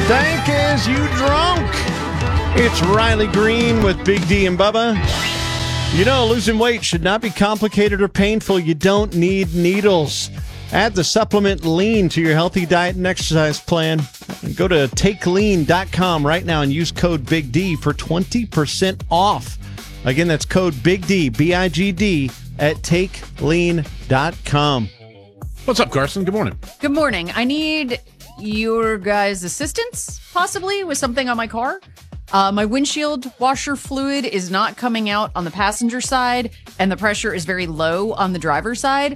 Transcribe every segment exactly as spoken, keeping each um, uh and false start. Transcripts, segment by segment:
Dank is you drunk? It's Riley Green with Big D and Bubba. You know, losing weight should not be complicated or painful. You don't need needles. Add the supplement Lean to your healthy diet and exercise plan. Go to take lean dot com right now and use code Big D for twenty percent off. Again, that's code Big D, B I G D, at take lean dot com. What's up, Carson? Good morning. Good morning. I need your guys' assistance, possibly, with something on my car. Uh, my windshield washer fluid is not coming out on the passenger side, and the pressure is very low on the driver's side.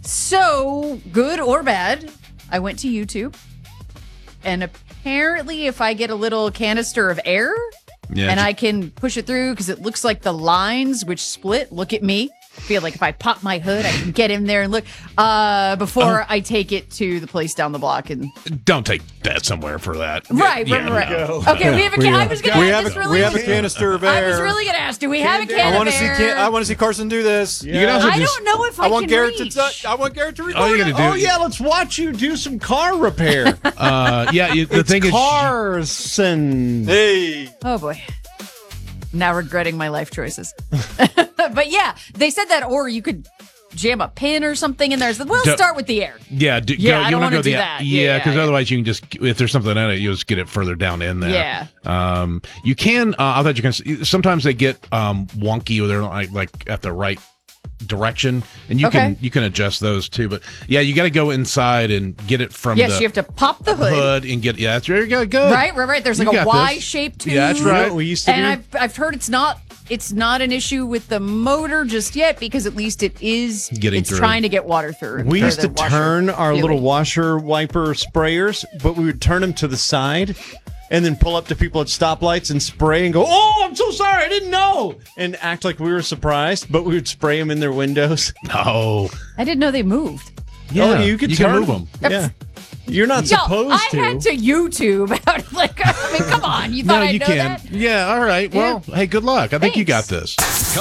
So, good or bad, I went to YouTube, and apparently if I get a little canister of air, yeah, and I can push it through, because it looks like the lines which split, look at me. I feel like if I pop my hood, I can get in there and look uh, before uh, I take it to the place down the block. And don't take that somewhere for that. Right, yeah, right, right. No. Okay, yeah. we have a. Can- I was going to. We have a, really, we have a canister of air. I was really going to ask. Do we have a can I want to of see. air? Can- I want to see Carson do this. Yeah. You can also I just, don't know if I, I want can Garrett reach. to. I want Garrett to record. All you gotta do, oh yeah, let's watch you do some car repair. uh, yeah, you, the it's thing is, Carson. Hey. Oh boy. Now regretting my life choices. But yeah, they said that, or you could jam a pin or something in there. So we'll do, start with the air. Yeah, do, yeah. Go, I you don't want to go do the, that. Yeah, because yeah, otherwise you can just, if there's something in it, you just get it further down in there. Yeah. Um, you can. Uh, I thought you can. Sometimes they get um wonky, or they're like like at the right direction, and you okay. can you can adjust those too. But yeah, you got to go inside and get it from yes, the you have to pop the hood, hood and get yeah. That's very good. Good. Right, right, right. There's like you a Y shaped tube. Yeah, that's right. We used to and do. I've I've heard it's not it's not an issue with the motor just yet, because at least it is getting it's through. trying to get water through. We used to washer turn our fluid. little washer wiper sprayers, but we would turn them to the side and then pull up to people at stoplights and spray and go, "Oh, I'm so sorry, I didn't know," and act like we were surprised, but we would spray them in their windows. No. I didn't know they moved. Yeah, oh, you could you turn can move them. Yeah. You're not Yo, supposed I to. had to YouTube. like, I mean, come on. You thought No, I'd you know can. that? Yeah, all right. Well, hey, good luck. I think you got this.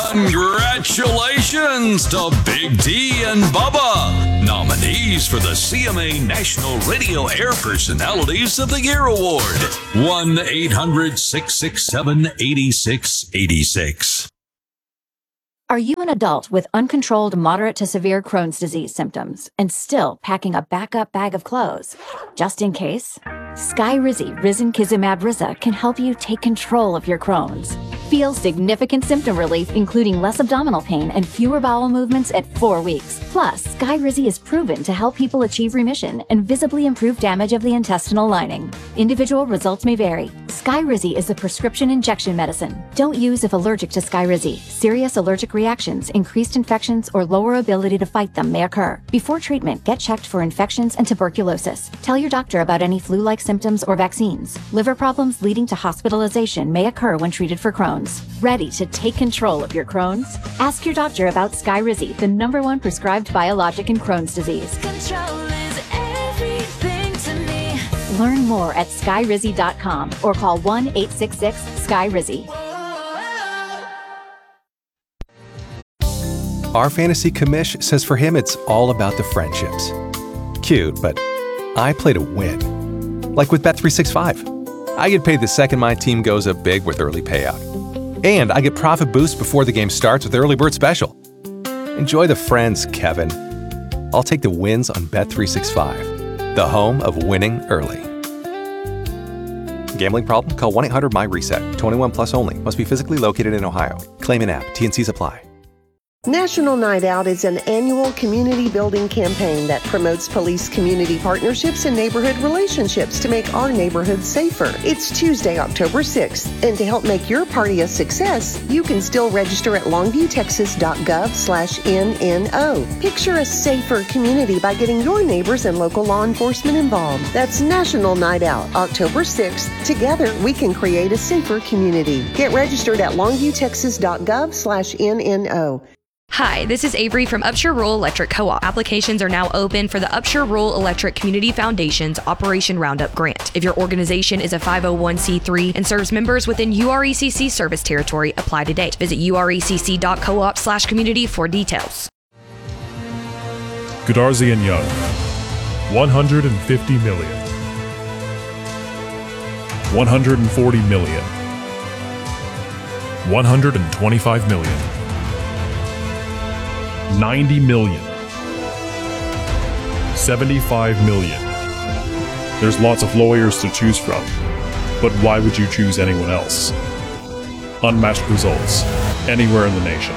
Congratulations to Big D and Bubba, nominees for the C M A National Radio Air Personalities of the Year Award. one eight hundred six six seven eight six eight six. Are you an adult with uncontrolled moderate to severe Crohn's disease symptoms and still packing a backup bag of clothes? Just in case, Skyrizi Risankizumab Riza can help you take control of your Crohn's. Feel significant symptom relief, including less abdominal pain and fewer bowel movements at four weeks. Plus, Skyrizi is proven to help people achieve remission and visibly improve damage of the intestinal lining. Individual results may vary. Skyrizi is a prescription injection medicine. Don't use if allergic to Skyrizi. Serious allergic reactions, increased infections, or lower ability to fight them may occur. Before treatment, get checked for infections and tuberculosis. Tell your doctor about any flu-like symptoms or vaccines. Liver problems leading to hospitalization may occur when treated for Crohn's. Ready to take control of your Crohn's? Ask your doctor about Skyrizi, the number one prescribed biologic in Crohn's disease. Control is everything to me. Learn more at skyrizi dot com or call one eight six six Skyrizi. Our fantasy commish says for him it's all about the friendships. Cute, but I play to win. Like with Bet three sixty-five. I get paid the second my team goes up big with early payout. And I get profit boost before the game starts with Early Bird Special. Enjoy the friends, Kevin. I'll take the wins on Bet three sixty-five, the home of winning early. Gambling problem? Call one eight hundred M Y reset. twenty-one plus only. Must be physically located in Ohio. Claim in app. T N Cs apply. National Night Out is an annual community building campaign that promotes police community partnerships and neighborhood relationships to make our neighborhoods safer. It's Tuesday, October sixth, and to help make your party a success, you can still register at longviewtexas.gov slash NNO. Picture a safer community by getting your neighbors and local law enforcement involved. That's National Night Out, October sixth. Together, we can create a safer community. Get registered at longviewtexas.gov slash NNO. Hi, this is Avery from Upshur Rural Electric Co-op. Applications are now open for the Upshur Rural Electric Community Foundation's Operation Roundup Grant. If your organization is a five oh one c three and serves members within U R E C C service territory, apply today. Visit urecc.coop slash community for details. Goodarzi and Young, one hundred fifty million. one hundred forty million. one hundred twenty-five million. ninety million. seventy-five million. There's lots of lawyers to choose from, but why would you choose anyone else? Unmatched results, anywhere in the nation.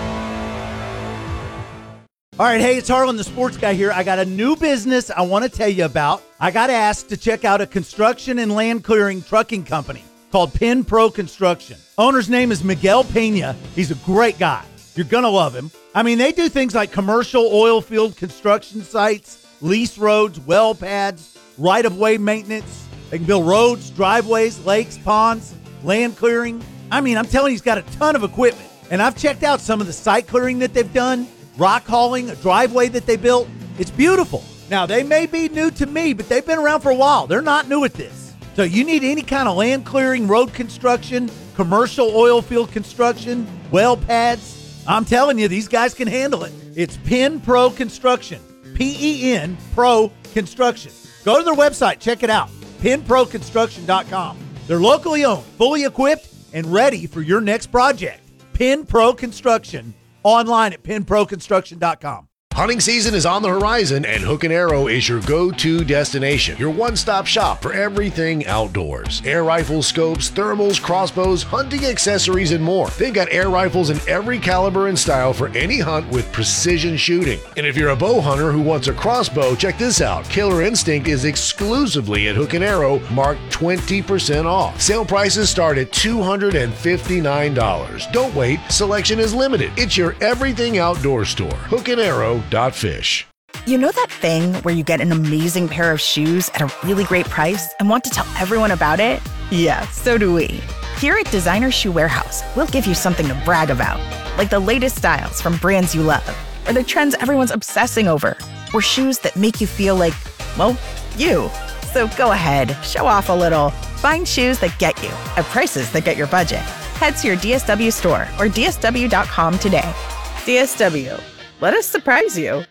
All right, hey, it's Harlan, the sports guy here. I got a new business I want to tell you about. I got asked to check out a construction and land clearing trucking company called Penn Pro Construction. Owner's name is Miguel Pena. He's a great guy. You're going to love him. I mean, they do things like commercial oil field construction sites, lease roads, well pads, right-of-way maintenance. They can build roads, driveways, lakes, ponds, land clearing. I mean, I'm telling you, he's got a ton of equipment. And I've checked out some of the site clearing that they've done, rock hauling, a driveway that they built. It's beautiful. Now, they may be new to me, but they've been around for a while. They're not new at this. So you need any kind of land clearing, road construction, commercial oil field construction, well pads. I'm telling you, these guys can handle it. It's Penn Pro Construction. P E N Pro Construction. Go to their website. Check it out. penn pro construction dot com. They're locally owned, fully equipped, and ready for your next project. Penn Pro Construction. Online at penn pro construction dot com. Hunting season is on the horizon, and Hook and Arrow is your go-to destination. Your one-stop shop for everything outdoors. Air rifles, scopes, thermals, crossbows, hunting accessories, and more. They've got air rifles in every caliber and style for any hunt with precision shooting. And if you're a bow hunter who wants a crossbow, check this out. Killer Instinct is exclusively at Hook and Arrow, marked twenty percent off. Sale prices start at two hundred fifty-nine dollars. Don't wait. Selection is limited. It's your everything outdoor store. Hook and Arrow. Fish. You know that thing where you get an amazing pair of shoes at a really great price and want to tell everyone about it? Yeah, so do we. Here at Designer Shoe Warehouse, we'll give you something to brag about, like the latest styles from brands you love, or the trends everyone's obsessing over, or shoes that make you feel like, well, you. So go ahead, show off a little. Find shoes that get you at prices that get your budget. Head to your D S W store or D S W dot com today. D S W. Let us surprise you.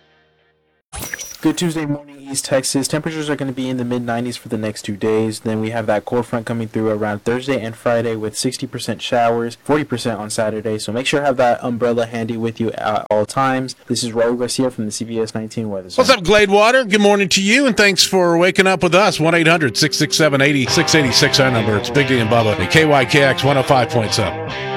Good Tuesday morning, East Texas. Temperatures are going to be in the mid nineties for the next two days. Then we have that cold front coming through around Thursday and Friday with sixty percent showers, forty percent on Saturday. So make sure to have that umbrella handy with you at all times. This is Raul Garcia from the C B S nineteen Weather Center. What's up, Gladewater? Good morning to you, and thanks for waking up with us. one eight hundred six six seven eight six eight six, our number. It's Big D and Bubba at K Y K X one oh five point seven.